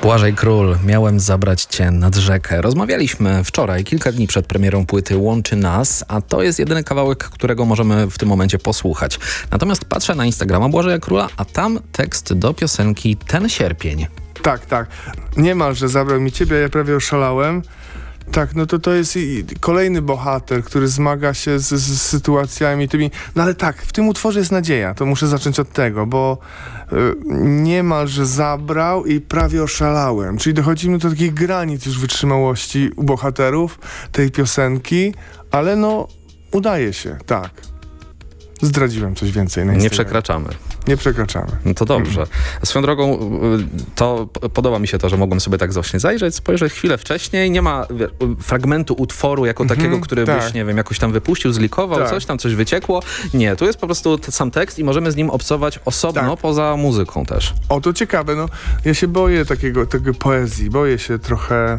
Błażej Król, miałem zabrać cię nad rzekę. Rozmawialiśmy wczoraj, kilka dni przed premierą płyty Łączy Nas, a to jest jedyny kawałek, którego możemy w tym momencie posłuchać. Natomiast patrzę na Instagrama Błażeja Króla, a tam tekst do piosenki Ten sierpień. Tak. Niemalże zabrał mi ciebie, ja prawie oszalałem. Tak, no to jest kolejny bohater, który zmaga się z sytuacjami tymi. No ale tak, w tym utworze jest nadzieja, to muszę zacząć od tego, bo niemalże zabrał i prawie oszalałem. Czyli dochodzimy do takich granic już wytrzymałości u bohaterów tej piosenki, ale no udaje się, tak. Zdradziłem coś więcej na Instagramie. Nie przekraczamy. No to dobrze. Swoją drogą, to podoba mi się to, że mogłem sobie tak właśnie zajrzeć, spojrzeć chwilę wcześniej. Nie ma fragmentu utworu jako takiego, który byś, nie wiem, jakoś tam wypuścił, zlikował, coś wyciekło. Nie, tu jest po prostu sam tekst i możemy z nim obcować osobno, poza muzyką też. O, to ciekawe, no. Ja się boję tego poezji, boję się trochę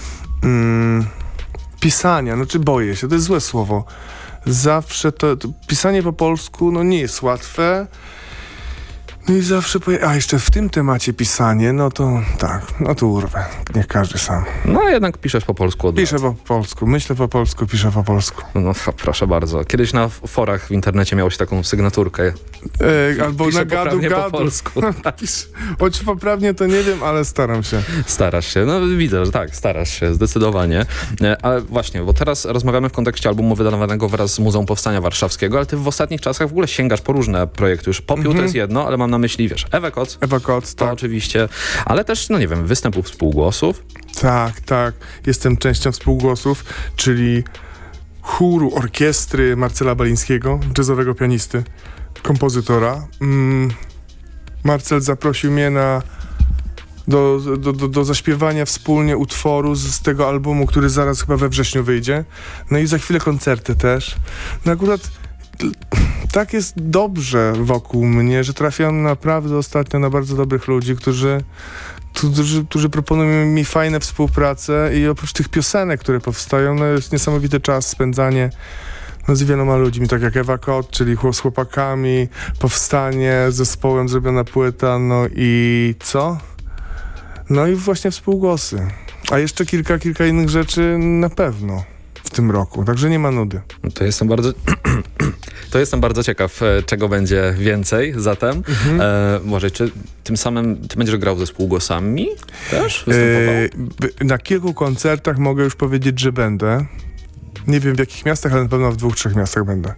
pisania, no czy boję się, to jest złe słowo. Zawsze to pisanie po polsku no nie jest łatwe. No i zawsze jeszcze w tym temacie pisanie, no to tak, no to urwę. Niech każdy sam. No jednak piszesz po polsku od lat. Piszę po polsku, myślę po polsku, piszę po polsku. No proszę bardzo. Kiedyś na forach w internecie miało się taką sygnaturkę. Albo na gadu po polsku. Choć poprawnie to nie wiem, ale staram się. Starasz się, no widzę, że tak, starasz się, zdecydowanie. Ale właśnie, bo teraz rozmawiamy w kontekście albumu wydawanego wraz z Muzeum Powstania Warszawskiego, ale ty w ostatnich czasach w ogóle sięgasz po różne projekty. Już Popiół to jest jedno, ale mam na myśli, wiesz, Ewę Koc, to tak. Oczywiście, ale też, no nie wiem, występów współgłosów. Tak. Jestem częścią współgłosów, czyli chóru orkiestry Marcela Balińskiego, jazzowego pianisty, kompozytora. Marcel zaprosił mnie do zaśpiewania wspólnie utworu z tego albumu, który zaraz chyba we wrześniu wyjdzie. No i za chwilę koncerty też. No akurat tak jest dobrze wokół mnie, że trafiam naprawdę ostatnio na bardzo dobrych ludzi, którzy proponują mi fajne współprace i oprócz tych piosenek, które powstają, no jest niesamowity czas, spędzanie z wieloma ludźmi, tak jak Ewa Kot, czyli z chłopakami, Powstanie, z zespołem zrobiona płyta, no i co? No i właśnie współgłosy. A jeszcze kilka innych rzeczy na pewno w tym roku, także nie ma nudy. To jestem bardzo ciekaw, czego będzie więcej zatem. Może czy tym samym ty będziesz grał ze współgłosami też? Na kilku koncertach mogę już powiedzieć, że będę. Nie wiem w jakich miastach, ale na pewno w 2-3 miastach będę.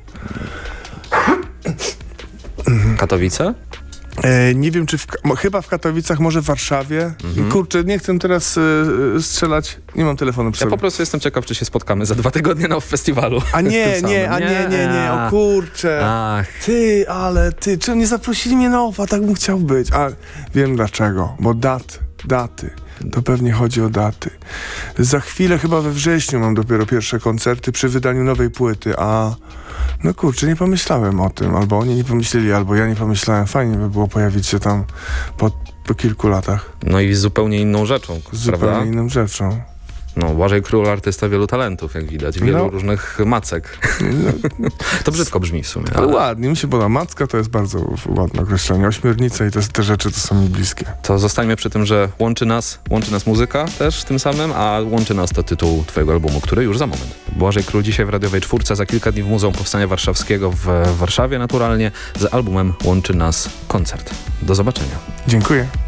Katowice? Nie wiem, czy chyba w Katowicach, może w Warszawie. Kurczę, nie chcę teraz strzelać. Nie mam telefonu przy sobie. Ja po prostu jestem ciekaw, czy się spotkamy za 2 tygodnie na festiwalu. Nie, o kurczę. Ach. Ty, czemu nie zaprosili mnie na OFA? Tak bym chciał być. A wiem dlaczego, bo daty. To pewnie chodzi o daty. Za chwilę, chyba we wrześniu mam dopiero pierwsze koncerty przy wydaniu nowej płyty, no kurczę, nie pomyślałem o tym. Albo oni nie pomyśleli, albo ja nie pomyślałem. Fajnie by było pojawić się tam po kilku latach. No i zupełnie inną rzeczą, prawda? Inną rzeczą. No, Błażej Król, artysta wielu talentów, jak widać. Wielu różnych macek. To brzydko brzmi w sumie. Ale ładnie, mi się podoba. Macka to jest bardzo ładne określenie. Ośmiornica i te rzeczy to są mi bliskie. To zostańmy przy tym, że łączy nas muzyka też tym samym, a Łączy Nas to tytuł twojego albumu, który już za moment. Błażej Król dzisiaj w Radiowej Czwórce, za kilka dni w Muzeum Powstania Warszawskiego w Warszawie naturalnie, z albumem Łączy Nas koncert. Do zobaczenia. Dziękuję.